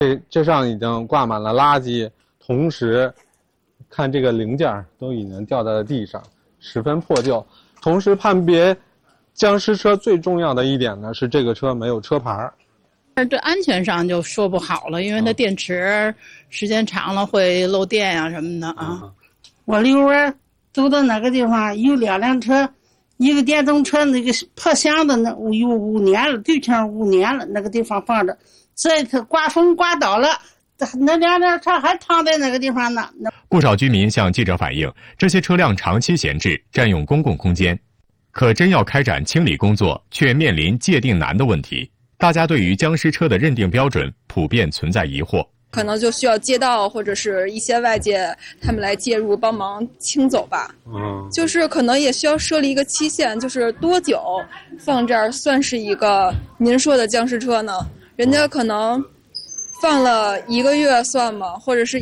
这上已经挂满了垃圾，同时看这个零件都已经掉在了地上，十分破旧。同时判别僵尸车最重要的一点呢，是这个车没有车牌。 这安全上就说不好了，因为它电池时间长了会漏电呀、什么的啊。 我溜儿走到那个地方，有2辆车，一个电动车那个破箱子，那有5年了，对称5年了，那个地方放着。这次刮风刮倒了，那2辆车还躺在那个地方呢。 不少居民向记者反映，这些车辆长期闲置，占用公共空间。可真要开展清理工作，却面临界定难的问题。大家对于僵尸车的认定标准普遍存在疑惑， 可能就需要街道或者是一些外界他们来介入帮忙清走吧。就是可能也需要设立一个期限，就是多久放这儿算是一个您说的僵尸车呢？人家可能放了1个月算吗？或者是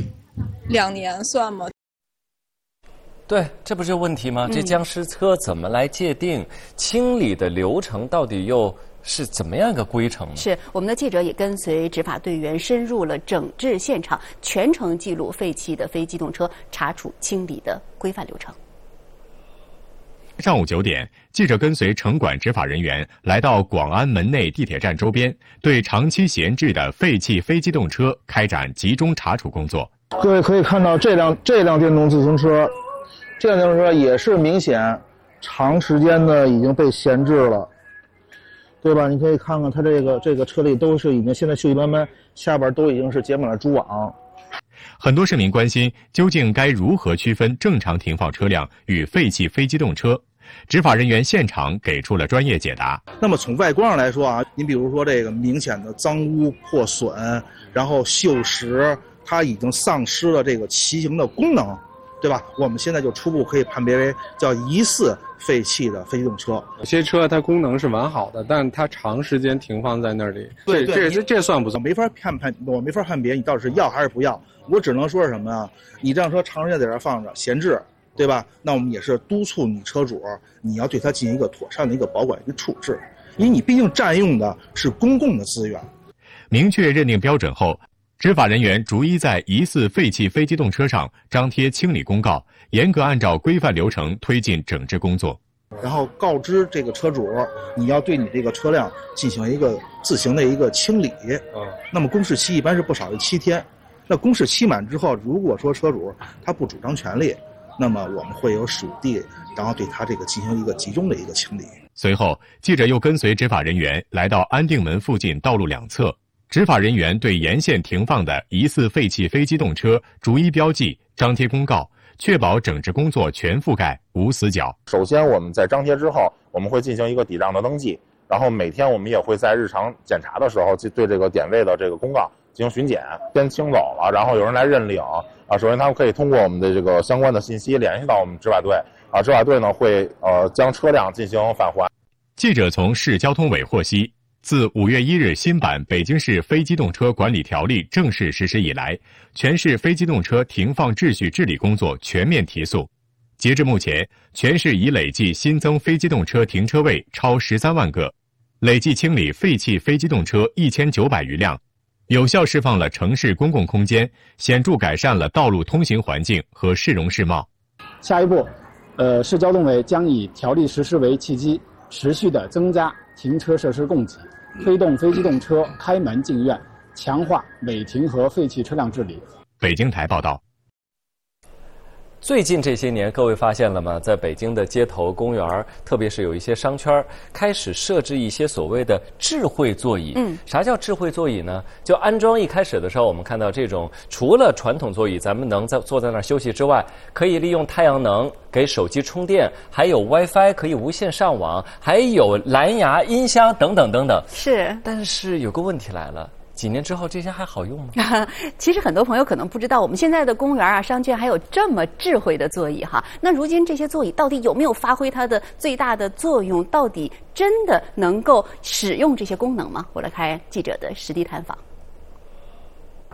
2年算吗？ 对，这不是问题吗？这僵尸车怎么来界定？清理的流程到底又是怎么样一个规程呢？ 是我们的记者也跟随执法队员深入了整治现场，全程记录废弃的非机动车查处清理的规范流程。 上午9点，记者跟随城管执法人员来到广安门内地铁站周边，对长期闲置的废弃非机动车开展集中查处工作。 各位可以看到，这辆电动自行车，这辆电动车也是明显长时间的已经被闲置了，对吧？你可以看看它这个车里都是已经现在锈迹斑斑，下边都已经是结满了蛛网。 很多市民关心，究竟该如何区分正常停放车辆与废弃非机动车？执法人员现场给出了专业解答。 那么从外观上来说啊，你比如说这个明显的脏污破损，然后锈蚀，它已经丧失了这个骑行的功能，对吧？我们现在就初步可以判别为叫疑似废弃的非机动车。 有些车它功能是完好的，但它长时间停放在那里，这算不算？ 我没法判别你到底是要还是不要。我只能说是什么啊？你这辆车长时间在这儿放着闲置，对吧？那我们也是督促你车主，你要对它进行一个妥善的一个保管、一个处置，因为你毕竟占用的是公共的资源。 明确认定标准后，执法人员逐一在疑似废弃非机动车上张贴清理公告，严格按照规范流程推进整治工作。 然后告知这个车主，你要对你这个车辆进行一个自行的一个清理。那么公示期一般是不少于7天。那公示期满之后，如果说车主他不主张权利，那么我们会有属地，然后对他这个进行一个集中的一个清理。 随后，记者又跟随执法人员来到安定门附近道路两侧，执法人员对沿线停放的疑似废弃非机动车逐一标记、张贴公告，确保整治工作全覆盖、无死角。 首先，我们在张贴之后，我们会进行一个抵账的登记，然后每天我们也会在日常检查的时候，对这个点位的这个公告进行巡检。先清走了，然后有人来认领啊。首先，他们可以通过我们的这个相关的信息联系到我们执法队啊，执法队呢会将车辆进行返还。 记者从市交通委获悉，自5月1日新版《北京市非机动车管理条例》正式实施以来，全市非机动车停放秩序治理工作全面提速。截至目前，全市已累计新增非机动车停车位超13万个，累计清理废弃非机动车1900余辆，有效释放了城市公共空间，显著改善了道路通行环境和市容市貌。 下一步，市交通委将以条例实施为契机，持续地增加停车设施供给，推动非机动车开门进院，强化违停和废弃车辆治理。 北京台报道。 最近这些年，各位发现了吗？在北京的街头、公园，特别是有一些商圈，开始设置一些所谓的智慧座椅。啥叫智慧座椅呢？就安装一开始的时候，我们看到这种除了传统座椅咱们能坐在那儿休息之外，可以利用太阳能给手机充电，还有 WiFi 可以无线上网，还有蓝牙音箱等等等等。 是， 但是有个问题来了。几年之后，这些还好用吗？ 其实很多朋友可能不知道，我们现在的公园啊、商圈还有这么智慧的座椅哈。那如今这些座椅到底有没有发挥它的最大的作用？到底真的能够使用这些功能吗？我来看记者的实地探访。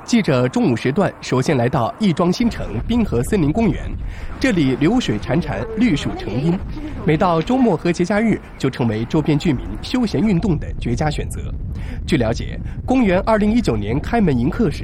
记者中午时段首先来到亦庄新城滨河森林公园，这里流水潺潺，绿树成荫，每到周末和节假日就成为周边居民休闲运动的绝佳选择。据了解，公园2019年开门迎客时